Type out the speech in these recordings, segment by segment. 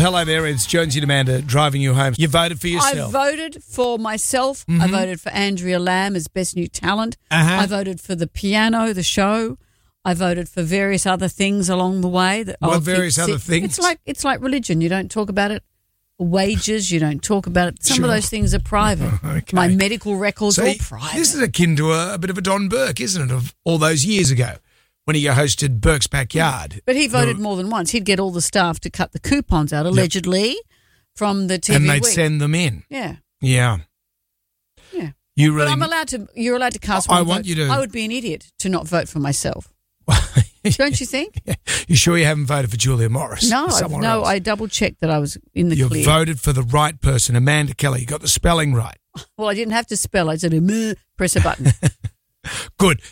hello there. It's Jonesy and Amanda driving you home. You voted for yourself. I voted for myself. I voted for Andrea Lamb as Best New Talent. I voted for the piano, the show. I voted for various other things along the way. What various other things? It's like religion. You don't talk about it. Wages, you don't talk about it. Some of those things are private. Okay. My medical records are all See, private. this is akin to a bit of a Don Burke, isn't it, of all those years ago when he hosted Burke's Backyard. But he voted more than once. He'd get all the staff to cut the coupons out, allegedly, from the TV and they'd Week. send them in. Yeah. Yeah. Yeah. You really? But you're allowed to cast one I vote. want you to. I would be an idiot to not vote for myself. Don't you think? You sure you haven't voted for Julia Morris? No, Someone else? I double-checked that I was in the You clear. voted for the right person, Amanda Kelly. You got the spelling right. Well, I didn't have to spell. I said, press a button. Good.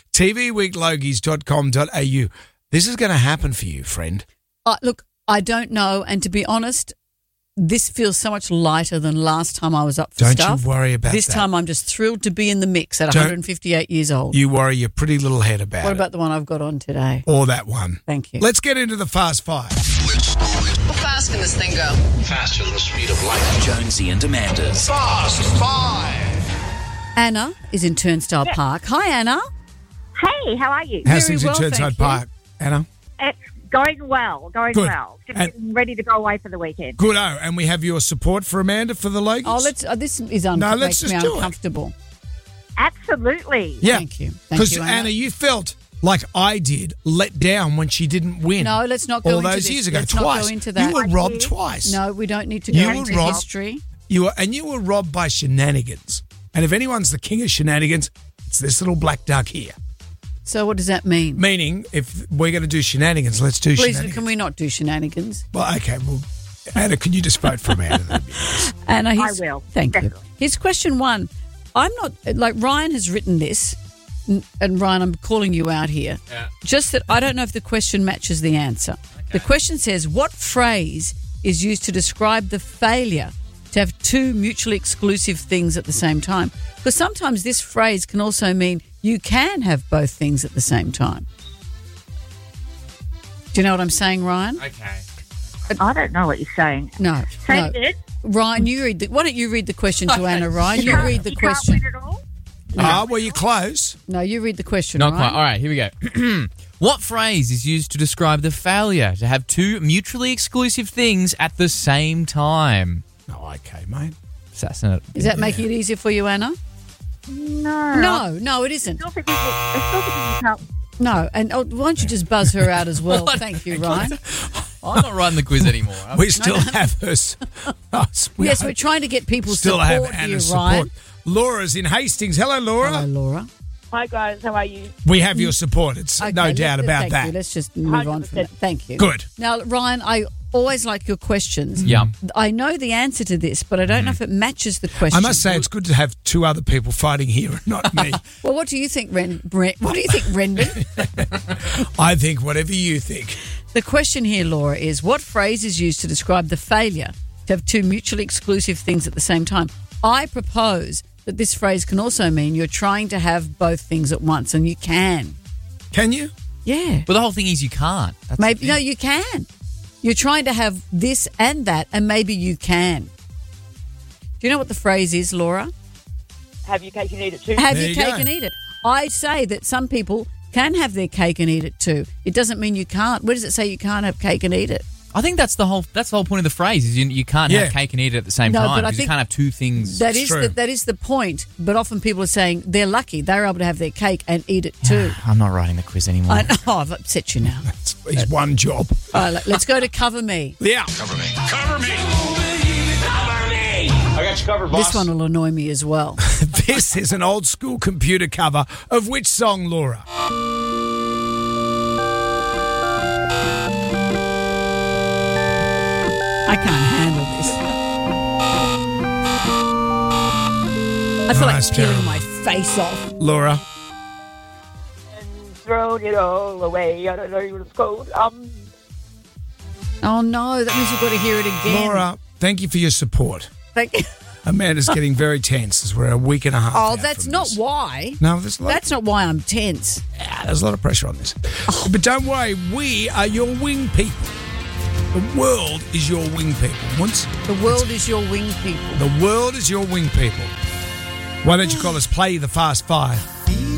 tvweeklogies.com.au. This is going to happen for you, friend. Look, I don't know. And to be honest, this feels so much lighter than last time I was up for Don't stuff. you worry about this that. time I'm just thrilled to be in the mix at 158 years old. You worry your pretty little head about What it. about the one I've got on today? Or that one. Thank you. Let's get into the Fast Five. How fast can this thing go? Faster than the speed of light. Jonesy and Amanda's Fast Five. Anna is in Turnstile Park. Hi, Anna. Hey, how are you? How's Very things well, at Turnside thank you. Park, Anna? It's going well, Good. Just getting ready to go away for the weekend. Good. Oh, and we have your support for Amanda for the Logies? Oh, this is let's makes just me do it. uncomfortable. Absolutely. Yeah. Thank you. Thank Because, you, Anna, you felt like I did, let down when she didn't win. No, let's not go all into those this. years ago. Let's Twice. not go into that. You were I robbed did. twice. No, we don't need to You go were into robbed. history. You were robbed by shenanigans. And if anyone's the king of shenanigans, it's this little black duck here. So what does that mean? Meaning, if we're going to do shenanigans, let's do Please, shenanigans. can we not do shenanigans? Well, okay. Well, Anna, can you just vote for Amanda? That'd be nice. Anna, I will. Thank Definitely. you. Here's question one. I'm not, like Ryan has written this, and Ryan, I'm calling you out here. Yeah. Just that I don't know if the question matches the answer. Okay. The question says, what phrase is used to describe the failure to have two mutually exclusive things at the same time? Because sometimes this phrase can also mean you can have both things at the same time. Do you know what I'm saying, Ryan? Okay. I don't know what you're saying. No. Say no. it. Ryan, why don't you read the question to Anna, Ryan? You read the You question. can't win it all. Well, you're close. No, you read the question, Not Ryan. quite. All right, here we go. What phrase is used to describe the failure to have two mutually exclusive things at the same time? Oh, okay, mate. Assassinate. Is that making it easier for you, Anna? No. No, it isn't. I still think you can't. No, and why don't you just buzz her out as well? Thank you, Ryan. I'm not running the quiz anymore. We still have her. Yes, we're trying to get people still support have here, Anna's Ryan. support. Laura's in Hastings. Hello, Laura. Hello, Laura. Hi guys, how are you? We have your support. It's Okay, no doubt about thank that. you. Let's just move on from 100%. that. Thank you. Good. Now, Ryan, I always like your questions. Yeah. I know the answer to this, but I don't know if it matches the question. I must say it's good to have two other people fighting here and not me. Well, what do you think, What do you think, Renby? I think whatever you think. The question here, Laura, is what phrase is used to describe the failure to have two mutually exclusive things at the same time? I propose that this phrase can also mean you're trying to have both things at once, and you can. Can you? Yeah. But the whole thing is you can't. That's the Maybe thing. no, you can. You're trying to have this and that, and maybe you can. Do you know what the phrase is, Laura? Have your cake and eat it too? Have There your you cake go. and eat it. I say that some people can have their cake and eat it too. It doesn't mean you can't. Where does it say you can't have cake and eat it? I think that's the whole point of the phrase is you can't Yeah. have cake and eat it at the same No, time but I because you think can't have two things. That is true. that is the point. But often people are saying they're lucky they're able to have their cake and eat it too. I'm not writing the quiz anymore. I know, I've upset you now. It's his one job. All right, let's go to Cover Me. Yeah. Cover me. Cover me. Cover me. I got you covered, boss. This one will annoy me as well. This is an old school computer cover of which song, Laura? I can't handle this. I feel That's like peeling terrible. my face off. Laura. And thrown it all away. I don't know what it's called. Oh no, that means we've got to hear it again. Laura, thank you for your support. Thank you. Amanda's getting very tense as we're a week and a half Oh, out that's from not this. why. No, there's a lot. That's not why I'm tense. There's a lot of pressure on this. But don't worry, we are your wing people. The world is your wing people. Once The world is your wing people. the world is your wing people. Why don't you call us Play the Fast Five?